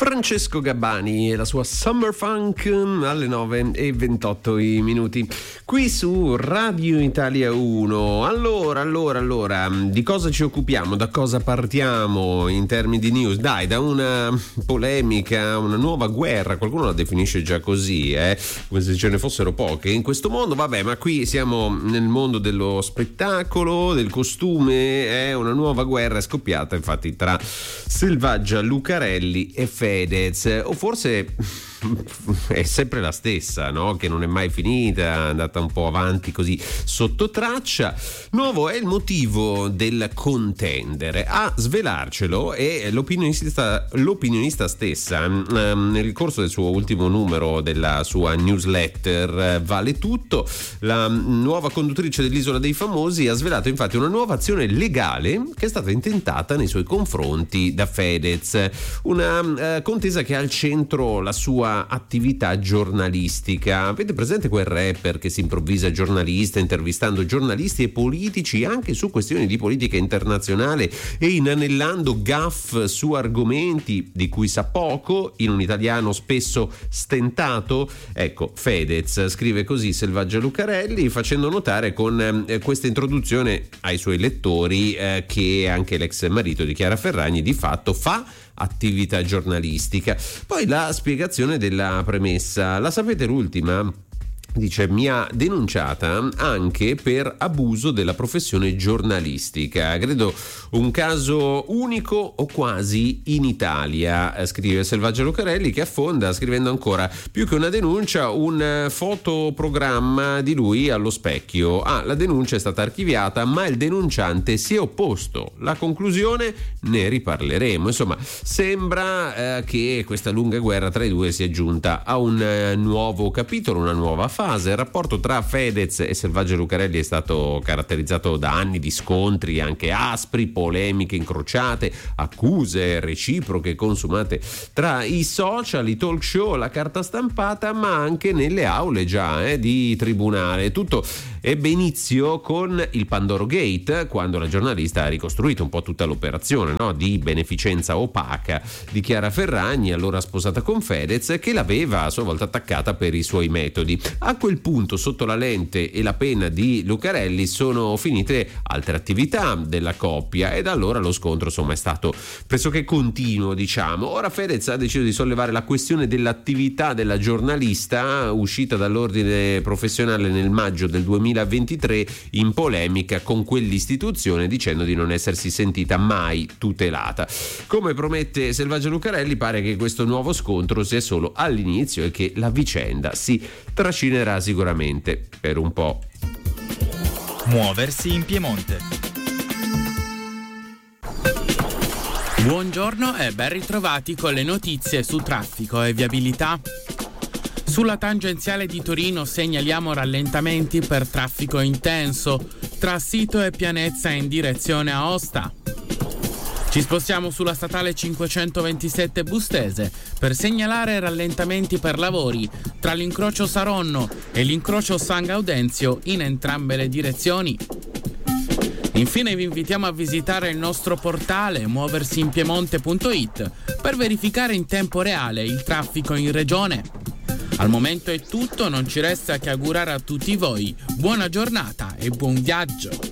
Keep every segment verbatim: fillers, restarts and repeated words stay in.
Francesco Gabbani e la sua Summer Funk alle nove e ventotto i minuti qui su Radio Italia uno. Allora, allora, allora, di cosa ci occupiamo? Da cosa partiamo in termini di news? Dai, da una polemica, una nuova guerra, qualcuno la definisce già così, eh? Come se ce ne fossero poche in questo mondo. Vabbè, ma qui siamo nel mondo dello spettacolo, del costume, è eh? Una nuova guerra è scoppiata infatti tra Selvaggia Lucarelli e Fedez, o forse è sempre la stessa, no? Che non è mai finita, è andata un po' avanti così sotto traccia. Nuovo è il motivo del contendere. A svelarcelo è l'opinionista, l'opinionista stessa. Nel corso del suo ultimo numero della sua newsletter Vale Tutto, la nuova conduttrice dell'Isola dei Famosi ha svelato infatti una nuova azione legale che è stata intentata nei suoi confronti da Fedez, una eh, contesa che ha al centro la sua attività giornalistica. Avete presente quel rapper che si improvvisa giornalista intervistando giornalisti e politici anche su questioni di politica internazionale e inanellando gaff su argomenti di cui sa poco in un italiano spesso stentato? Ecco, Fedez scrive così Selvaggia Lucarelli, facendo notare con eh, questa introduzione ai suoi lettori eh, che anche l'ex marito di Chiara Ferragni di fatto fa attività giornalistica. Poi la spiegazione della premessa, la sapete l'ultima? Dice: mi ha denunciata anche per abuso della professione giornalistica. Credo un caso unico o quasi in Italia, scrive Selvaggia Lucarelli, che affonda scrivendo ancora: più che una denuncia, un fotoprogramma di lui allo specchio. Ah, la denuncia è stata archiviata, ma il denunciante si è opposto. La conclusione ne riparleremo. Insomma, sembra eh, che questa lunga guerra tra i due sia giunta a un eh, nuovo capitolo, una nuova fase. Il rapporto tra Fedez e Selvaggia Lucarelli è stato caratterizzato da anni di scontri anche aspri, polemiche incrociate, accuse reciproche consumate tra i social, i talk show, la carta stampata, ma anche nelle aule già eh, di tribunale. Tutto ebbe inizio con il Pandoro Gate, quando la giornalista ha ricostruito un po' tutta l'operazione, no? Di beneficenza opaca di Chiara Ferragni, allora sposata con Fedez, che l'aveva a sua volta attaccata per i suoi metodi. A quel punto, sotto la lente e la penna di Lucarelli, sono finite altre attività della coppia e da allora lo scontro insomma è stato pressoché continuo, diciamo. Ora Fedez ha deciso di sollevare la questione dell'attività della giornalista, uscita dall'ordine professionale nel maggio del duemilaventitré in polemica con quell'istituzione, dicendo di non essersi sentita mai tutelata. Come promette Selvaggia Lucarelli, pare che questo nuovo scontro sia solo all'inizio e che la vicenda si trascinerà sicuramente per un po'. Muoversi in Piemonte. Buongiorno e ben ritrovati con le notizie su traffico e viabilità. Sulla tangenziale di Torino segnaliamo rallentamenti per traffico intenso tra Sito e Pianezza in direzione Aosta. Ci spostiamo sulla statale cinquecentoventisette Bustese per segnalare rallentamenti per lavori tra l'incrocio Saronno e l'incrocio San Gaudenzio in entrambe le direzioni. Infine vi invitiamo a visitare il nostro portale muoversiinpiemonte punto it per verificare in tempo reale il traffico in regione. Al momento è tutto, non ci resta che augurare a tutti voi buona giornata e buon viaggio.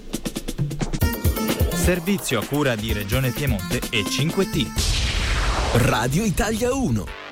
Servizio a cura di Regione Piemonte e cinque T. Radio Italia uno.